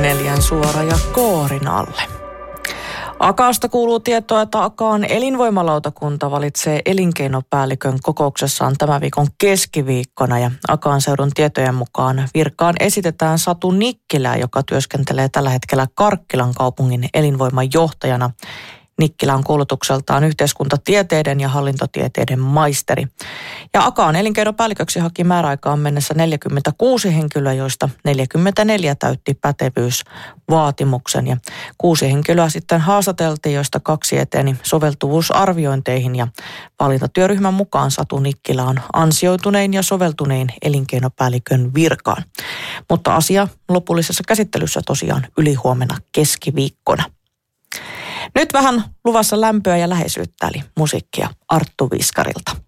4 suora ja koorin alle. Akaasta kuuluu tietoa, että Akaan elinvoimalautakunta valitsee elinkeinopäällikön kokouksessaan tämän viikon keskiviikkona. Ja Akaan seudun tietojen mukaan virkaan esitetään Satu Nikkilää, joka työskentelee tällä hetkellä Karkkilan kaupungin elinvoimajohtajana. Nikkilä on koulutukseltaan yhteiskuntatieteiden ja hallintotieteiden maisteri. Ja Akaan elinkeinopäälliköksi haki määräaikaan mennessä 46 henkilöä, joista 44 täytti pätevyysvaatimuksen. Ja 6 henkilöä sitten haastateltiin, joista 2 eteni soveltuvuusarviointeihin. Ja valintatyöryhmän mukaan Satu Nikkilä on ansioitunein ja soveltunein elinkeinopäällikön virkaan. Mutta asia lopullisessa käsittelyssä tosiaan ylihuomenna keskiviikkona. Nyt vähän luvassa lämpöä ja läheisyyttä, eli musiikkia Arttu Viskarilta.